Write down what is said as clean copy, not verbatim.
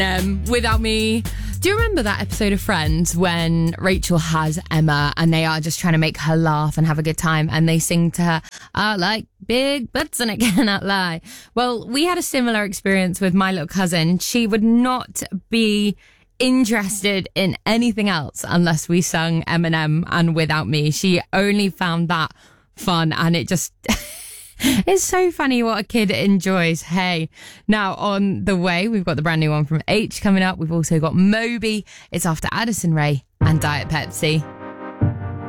Without Me. Do you remember that episode of Friends when Rachel has Emma and they are just trying to make her laugh and have a good time, and they sing to her, I like big butts and I cannot lie. Well, we had a similar experience with my little cousin. She would not be interested in anything else unless we sung Eminem and Without Me. She only found that fun, and it just... It's so funny what a kid enjoys. Hey, now on the way, we've got the brand new one from H coming up. We've also got Moby. It's after Addison Rae and Diet Pepsi.